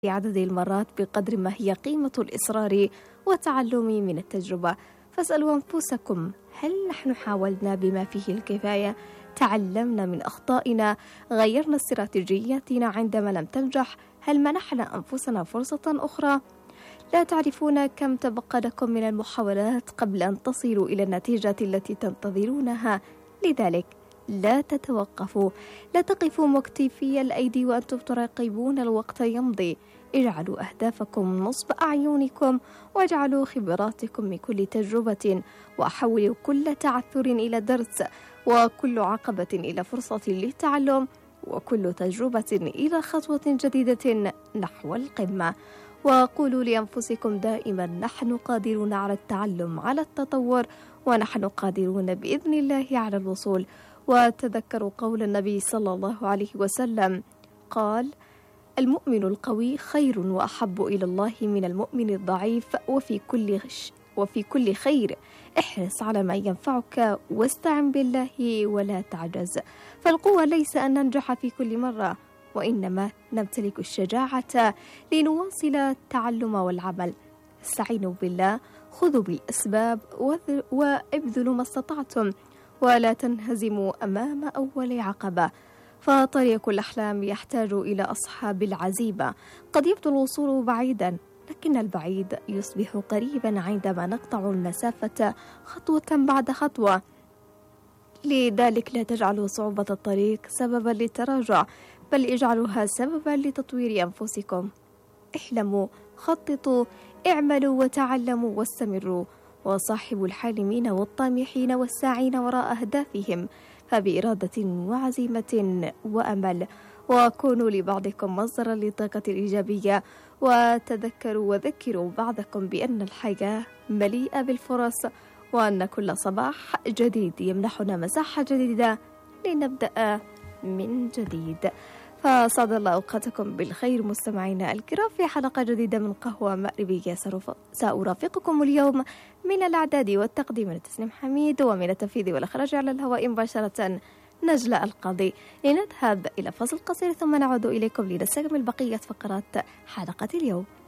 عدد المرات بقدر ما هي قيمة الإصرار والتعلم من التجربة. فاسألوا أنفسكم: هل نحن حاولنا بما فيه الكفاية؟ تعلمنا من أخطائنا؟ غيرنا استراتيجياتنا عندما لم تنجح؟ هل منحنا أنفسنا فرصة أخرى؟ لا تعرفون كم تبقى لكم من المحاولات قبل أن تصلوا إلى النتيجة التي تنتظرونها. لذلك لا تتوقفوا، لا تقفوا مكتفي الأيدي وأنتم تراقبون الوقت يمضي. اجعلوا أهدافكم نصب أعينكم، واجعلوا خبراتكم من كل تجربة، وحولوا كل تعثر إلى درس، وكل عقبة إلى فرصة للتعلم، وكل تجربة إلى خطوة جديدة نحو القمة. وقولوا لأنفسكم دائما: نحن قادرون على التعلم، على التطور، ونحن قادرون بإذن الله على الوصول. وتذكروا قول النبي صلى الله عليه وسلم قال: المؤمن القوي خير وأحب إلى الله من المؤمن الضعيف، وفي كل خير احرص على ما ينفعك، واستعن بالله ولا تعجز. فالقوة ليس أن ننجح في كل مرة، وإنما نمتلك الشجاعة لنواصل التعلم والعمل. استعينوا بالله، خذوا بالأسباب، وابذلوا ما استطعتم، ولا تنهزموا أمام أول عقبة. فطريق الأحلام يحتاج إلى أصحاب العزيمة. قد يبدو الوصول بعيدا، لكن البعيد يصبح قريبا عندما نقطع المسافة خطوة بعد خطوة. لذلك لا تجعلوا صعوبة الطريق سببا للتراجع، بل اجعلوها سببا لتطوير أنفسكم. احلموا، خططوا، اعملوا وتعلموا واستمروا، وصاحبوا الحالمين والطامحين والساعين وراء أهدافهم، فبإرادة وعزيمة وأمل. وكونوا لبعضكم مصدرا للطاقة الإيجابية، وتذكروا وذكروا بعضكم بأن الحياة مليئة بالفرص، وأن كل صباح جديد يمنحنا مساحة جديدة لنبدأ من جديد. فسعد الله أوقاتكم بالخير مستمعينا الكرام في حلقة جديدة من قهوة مأربية. سأرافقكم اليوم من الإعداد والتقديم لتسنيم حميد، ومن التنفيذ والإخراج على الهواء مباشرة نجلة القاضي. لنذهب إلى فصل قصير ثم نعود إليكم لنستكمل بقية فقرات حلقة اليوم.